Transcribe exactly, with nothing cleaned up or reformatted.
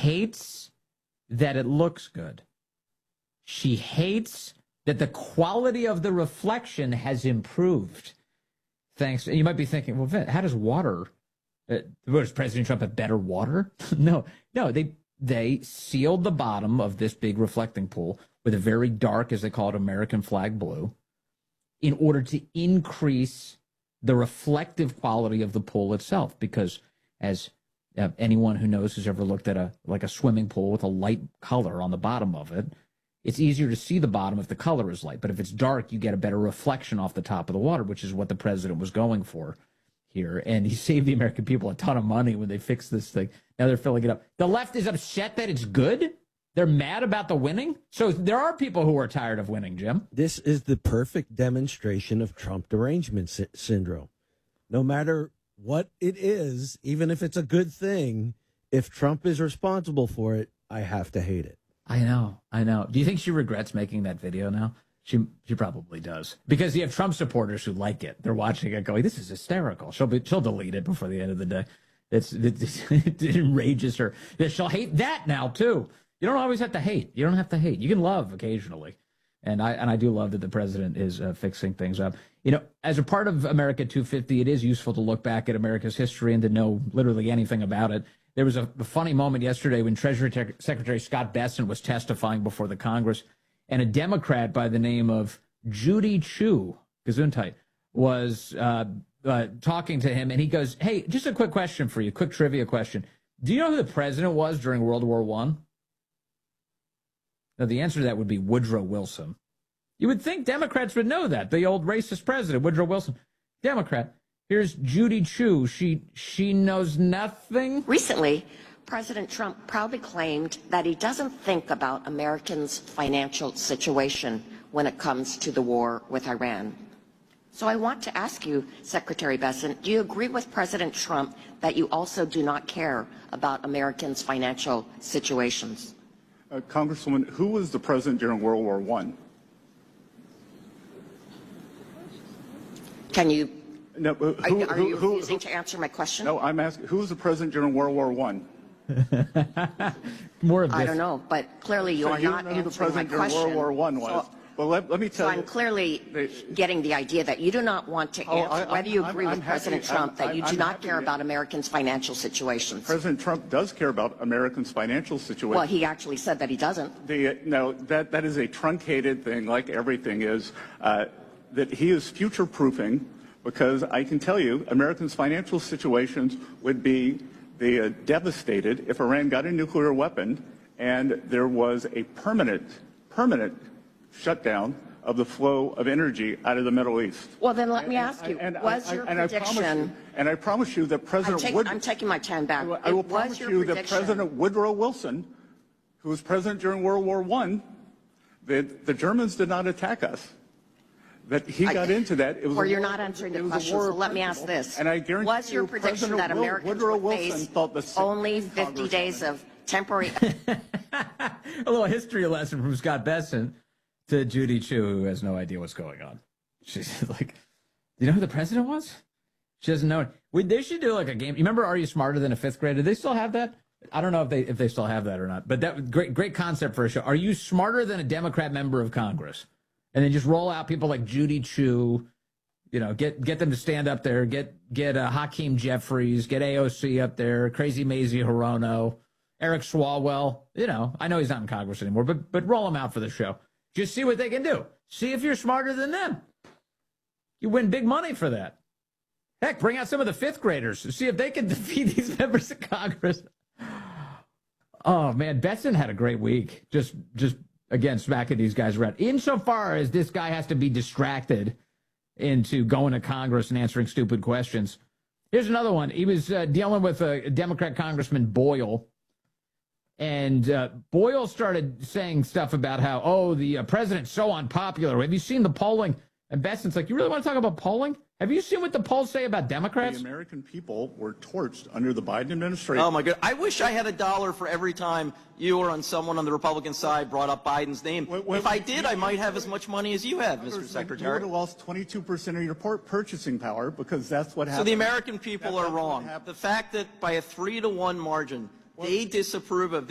hates that it looks good. She hates that the quality of the reflection has improved. Thanks. And you might be thinking, well, Vin, how does water, uh, does President Trump have better water? no, no, they they sealed the bottom of this big reflecting pool with a very dark, as they call it, American flag blue, in order to increase the reflective quality of the pool itself. Because as uh, anyone who knows who's ever looked at a like a swimming pool with a light color on the bottom of it, it's easier to see the bottom if the color is light. But if it's dark, you get a better reflection off the top of the water, which is what the president was going for here. And he saved the American people a ton of money when they fixed this thing. Now they're filling it up. The left is upset that it's good. They're mad about the winning. So there are people who are tired of winning, Jim. This is the perfect demonstration of Trump derangement sy- syndrome. No matter what it is, even if it's a good thing, if Trump is responsible for it, I have to hate it. I know, I know. Do you think she regrets making that video now? She she probably does. Because you have Trump supporters who like it. They're watching it going, this is hysterical. She'll be she'll delete it before the end of the day. It's, it's it enrages her. She'll hate that now too. You don't always have to hate. You don't have to hate. You can love occasionally. And I and I do love that the president is uh, fixing things up. You know, as a part of America two fifty, it is useful to look back at America's history and to know literally anything about it. There was a, a funny moment yesterday when Treasury Te- Secretary Scott Bessent was testifying before the Congress, and a Democrat by the name of Judy Chu, Gesundheit, was uh, uh, talking to him, and he goes, hey, just a quick question for you, quick trivia question. Do you know who the president was during World War One? Now, the answer to that would be Woodrow Wilson. You would think Democrats would know that, the old racist president, Woodrow Wilson. Democrat. Here's Judy Chu. She she knows nothing. Recently, President Trump proudly claimed that he doesn't think about Americans' financial situation when it comes to the war with Iran. So I want to ask you, Secretary Bessent, do you agree with President Trump that you also do not care about Americans' financial situations? Uh, Congresswoman, who was the president during World War One? Can you? No, who, are, are who, you who, refusing who, to answer my question? No, I'm asking, who was the president during World War One? More of I this. don't know, but clearly you so are you not know who the answering my president during question. World War One was. So, well, let, let me tell so you. I'm clearly they, getting the idea that you do not want to oh, answer I, whether you I'm, agree I'm, with I'm President happy, Trump I'm, that you I'm, do I'm not care to, about Americans' financial situations. President Trump does care about Americans' financial situation. Well, he actually said that he doesn't. The, no, that, that is a truncated thing, like everything is, uh, that he is future-proofing, because I can tell you Americans' financial situations would be the, uh, devastated if Iran got a nuclear weapon and there was a permanent, permanent shutdown of the flow of energy out of the Middle East. Well, then let me And- ask you, and I- was I- your and I promise prediction... you- And I promise you that I'm, President take, Wood... I'm taking my time back. I will It promise was your you that prediction. President Woodrow Wilson, who was president during World War One, the, the Germans did not attack us. That he got I, into that. It was or a you're war, not answering it the was a question, war so of let me ask principle. this. And I guarantee was your you, prediction President that Will, Americans Woodrow would Wilson face thought the same only thing fifty Congress days wanted. of temporary... A little history lesson from Scott Bessent to Judy Chu, who has no idea what's going on. She's like, do you know who the president was? She doesn't know. We, they should do like a game. You remember Are You Smarter Than a Fifth Grader? Do they still have that? I don't know if they if they still have that or not. But that great great concept for a show. Are you smarter than a Democrat member of Congress? And then just roll out people like Judy Chu. You know, get get them to stand up there. Get get uh, Hakeem Jeffries. Get A O C up there. Crazy Mazie Hirono. Eric Swalwell. You know, I know he's not in Congress anymore, but but roll them out for the show. Just see what they can do. See if you're smarter than them. You win big money for that. Heck, bring out some of the fifth graders. See if they can defeat these members of Congress. Oh, man, Bessent had a great week. Just, just again, smacking these guys around. Insofar as this guy has to be distracted into going to Congress and answering stupid questions. Here's another one. He was uh, dealing with a Democrat Congressman Boyle. And uh, Boyle started saying stuff about how, oh, the uh, president's so unpopular. Have you seen the polling? And Bessent's like, you really want to talk about polling? Have you seen what the polls say about Democrats? The American people were torched under the Biden administration. Oh, my God. I wish I had a dollar for every time you or on someone on the Republican side brought up Biden's name. When, when, if I did, I might have as much money as you have, Mister Secretary. You would have lost twenty-two percent of your purchasing power because that's what happened. So the American people That, are wrong. The fact that by a three to one margin, well, they disapprove of